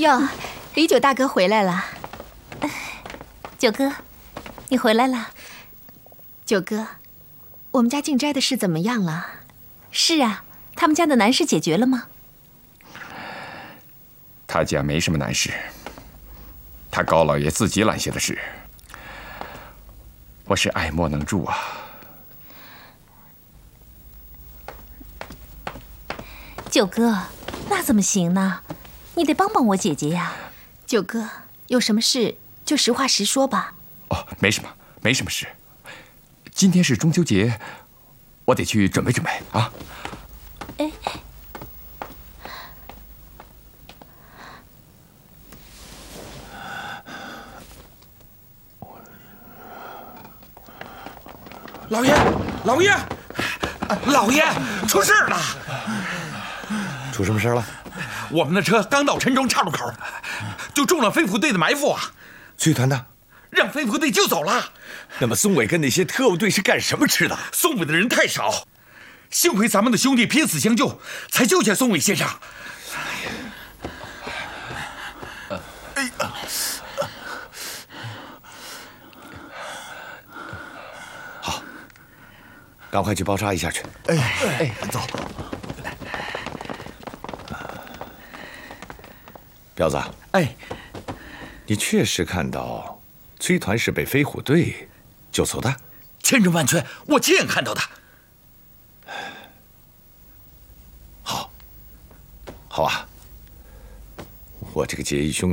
哟，李九大哥回来了。 九哥，你回来了。 九哥，我们家静斋的事怎么样了？ 是啊，他们家的难事解决了吗？ 他家没什么难事，他高老爷自己揽下的事，我是爱莫能助啊。 九哥，那怎么行呢？你得帮帮我姐姐呀。 九哥，有什么事就实话实说吧。 哦，没什么，没什么事。今天是中秋节，我得去准备准备啊。 哎， 老爷，老爷，老爷，出事了！ 出什么事了？ 我们的车刚到陈庄岔路口，就中了飞虎队的埋伏啊！ 追团的让飞虎队救走了。 那么宋伟跟那些特务队是干什么吃的？ 宋伟的人太少，幸亏咱们的兄弟拼死相救，才救下宋伟先生。 好，赶快去包扎一下去。 走。 彪子， 哎， 你确实看到崔团是被飞虎队救走的？ 千真万确，我亲眼看到的。 好，好啊，我这个结义兄弟